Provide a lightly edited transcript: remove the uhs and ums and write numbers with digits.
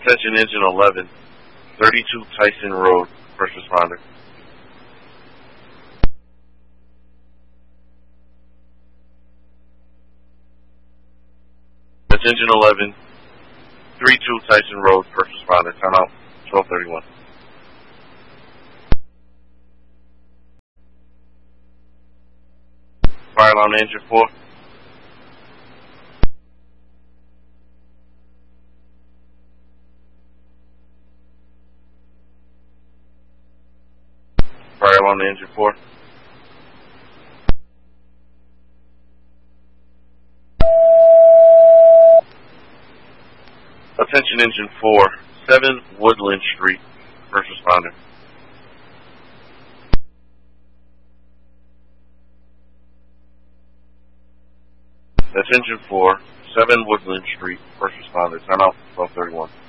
Attention Engine 11, 32 Tyson Road, first responder. That's Engine 11, 32 Tyson Road, first responder. Time out, 12:31. Fire alarm Engine 4. Fire alarm Engine 4. Attention Engine 4, 7 Woodland Street, first responder. That's Engine 4, 7 Woodland Street, first responder. Time out, 12:31.